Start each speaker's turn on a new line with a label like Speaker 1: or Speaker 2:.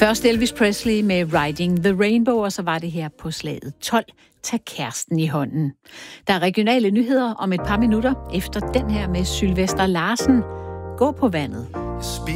Speaker 1: Først Elvis Presley med Riding the Rainbow, og så var det her på slaget 12. Tag kæresten i hånden. Der er regionale nyheder om et par minutter efter den her med Sylvester Larsen. Gå på vandet.